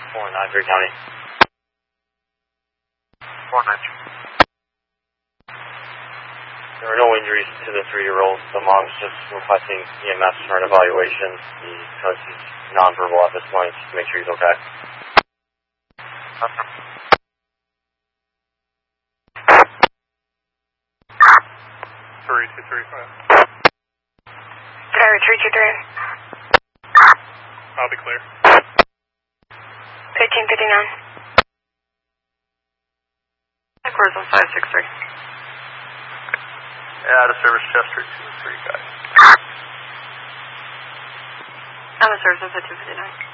493 County. 493. There were no injuries to the 3-year-old. The mom's just requesting EMS for an evaluation because he's nonverbal at this point, just to make sure he's okay. Okay. 3235. Driver 323. I'll be clear. 1559. Headquarters on 563. Yeah, out of service Chester 2 3 guys. I'm a service at 259.